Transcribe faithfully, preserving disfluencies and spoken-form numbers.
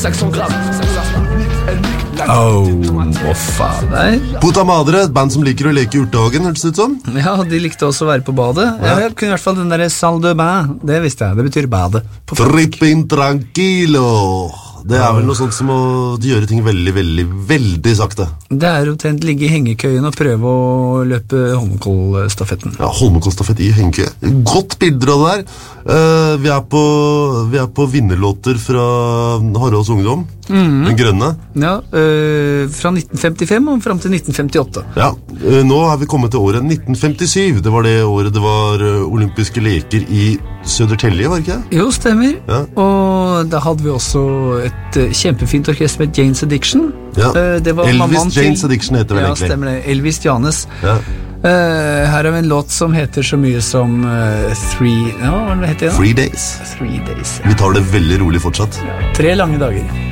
cinq cents grammes. Åh, hva faen er? Puta Madre, et band som liker å leke i urtehagen, hørtes det ut som? Ja, de likte også å være på badet. Ja, jeg kunne i hvert fall den der salle de bain. Det visste jeg, det betyr badet. Trippin tranquilo. Det er vel noe sånt som å gjøre ting veldig, veldig, veldig sakte. Det er omtrent ligge i hengekøyen og prøve å løpe Holmenkollstafetten. Ja, Holmenkollstafett i hengekøy. Godt bilder av det der. Uh, vi, er på, vi er på vinnerlåter fra Haralds Ungdom. Mm. Den grønne. Ja, uh, fra nitten femtifem og frem til nitten femtiåtte. Ja, uh, nå er vi kommet til året nitten femtisju. Det var det året det var uh, olympiske leker i Södertälje, var det ikke det? Jo, stemmer. Ja. Og da hadde vi også et uh, kjempefint orkester med Jane's Addiction. Ja, uh, det var Elvis Jane's til... Addiction heter vel ja, egentlig. Ja, stemmer det. Elvis Janes. Ja. Uh, her har vi en låt som heter så mye som uh, Three... Ja, hva heter det da? Three Days. Three Days, ja. Vi tar det veldig rolig fortsatt. Ja, tre lange dager.